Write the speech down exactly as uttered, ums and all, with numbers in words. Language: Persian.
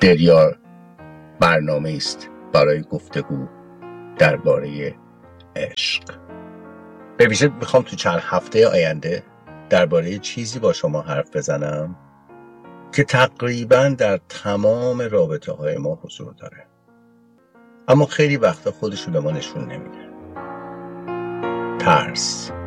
دریار برنامه است برای گفتگو درباره عشق. به ویژه میخوام تو چند هفته آینده درباره چیزی با شما حرف بزنم که تقریبا در تمام رابطه های ما حضور داره، اما خیلی وقتا خودشو به ما نشون نمیده. ترس.